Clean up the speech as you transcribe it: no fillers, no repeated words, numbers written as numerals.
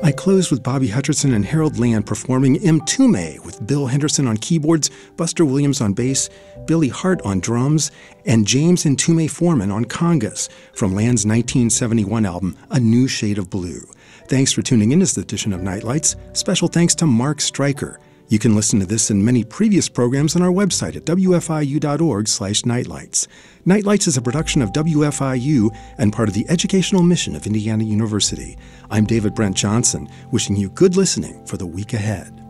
I closed with Bobby Hutcherson and Harold Land performing Mtume with Bill Henderson on keyboards, Buster Williams on bass, Billy Hart on drums, and James Mtume Foreman on congas from Land's 1971 album, A New Shade of Blue. Thanks for tuning in to this edition of Nightlights. Special thanks to Mark Stryker. You can listen to this and many previous programs on our website at wfiu.org/nightlights. Nightlights is a production of WFIU and part of the educational mission of Indiana University. I'm David Brent Johnson, wishing you good listening for the week ahead.